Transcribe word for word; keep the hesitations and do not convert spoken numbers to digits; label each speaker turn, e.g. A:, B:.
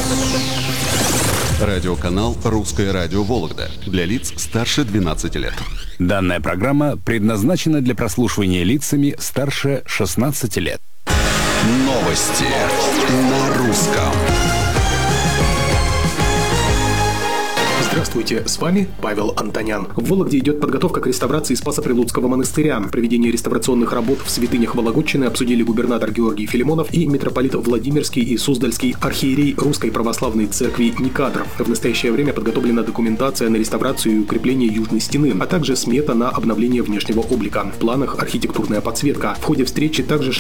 A: Радиоканал «Русское радио Вологда» для лиц старше двенадцати лет.
B: Данная программа предназначена для прослушивания лицами старше шестнадцати лет.
A: Новости на русском.
C: Здравствуйте, с вами Павел Антонян. В Вологде идет подготовка к реставрации Спасо-Прилуцкого монастыря. Проведение реставрационных работ в святынях Вологодчины обсудили губернатор Георгий Филимонов и митрополит Владимирский и Суздальский архиерей Русской Православной Церкви Никадр. В настоящее время подготовлена документация на реставрацию и укрепление южной стены, а также смета на обновление внешнего облика. В планах архитектурная подсветка. В ходе встречи также